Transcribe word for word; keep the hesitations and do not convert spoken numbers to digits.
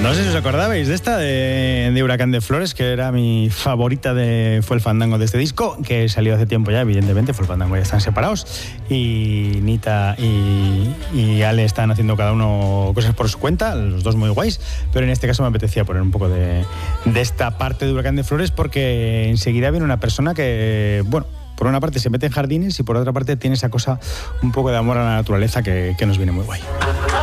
No sé si os acordabais de esta, de, de Huracán de Flores, que era mi favorita, de fue el fandango de este disco, que salió hace tiempo ya, evidentemente, fue el fandango, ya están separados, y Nita y, y Ale están haciendo cada uno cosas por su cuenta, los dos muy guays, pero en este caso me apetecía poner un poco de, de esta parte de Huracán de Flores, porque enseguida viene una persona que, bueno, por una parte se mete en jardines y por otra parte tiene esa cosa un poco de amor a la naturaleza que, que nos viene muy guay.